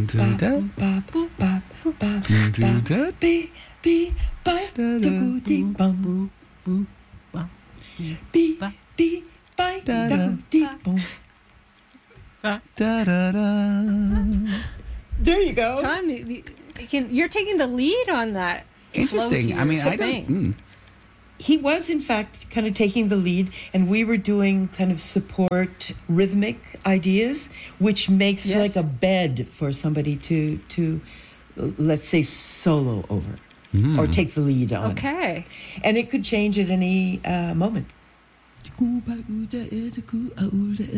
There you go. Tom, you're taking the lead on that. Interesting. I mean, I don't. He was, in fact, kind of taking the lead, and we were doing kind of support rhythmic ideas, which makes like a bed for somebody to let's say, solo over or take the lead on. Okay. And it could change at any moment.